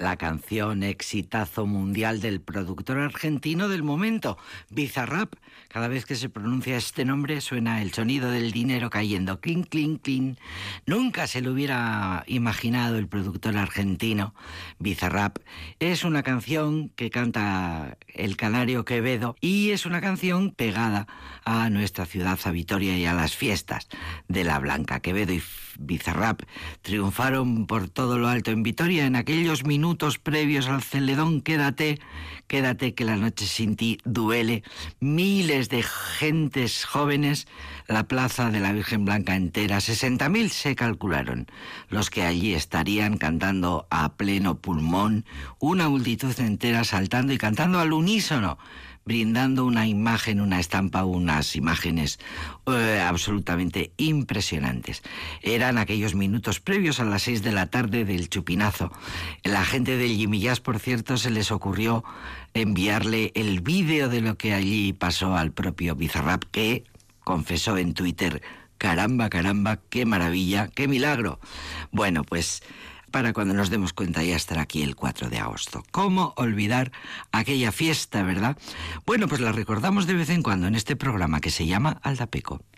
la canción exitazo mundial del productor argentino del momento, Bizarrap. Cada vez que se pronuncia este nombre suena el sonido del dinero cayendo, clink, clink, clink. Nunca se lo hubiera imaginado el productor argentino. Bizarrap es una canción que canta el canario Quevedo y es una canción pegada a nuestra ciudad, a Vitoria, y a las fiestas de la Blanca. Quevedo y Bizarrap triunfaron por todo lo alto en Vitoria en aquellos minutos previos al Celedón. Quédate, quédate que la noche sin ti duele. Miles de gentes jóvenes, la plaza de la Virgen Blanca entera, 60.000 se calcularon los que allí estarían cantando a pleno pulmón, una multitud entera saltando y cantando al unísono, brindando una imagen, una estampa, unas imágenes absolutamente impresionantes. Eran aquellos minutos previos a las 6 de la tarde del chupinazo. La gente del Jimmy Jazz, por cierto, se les ocurrió enviarle el vídeo de lo que allí pasó al propio Bizarrap, que confesó en Twitter: caramba, caramba, qué maravilla, qué milagro. Bueno, pues para cuando nos demos cuenta ya estará aquí el 4 de agosto. ¿Cómo olvidar aquella fiesta, verdad? Bueno, pues la recordamos de vez en cuando en este programa que se llama Aldapeco.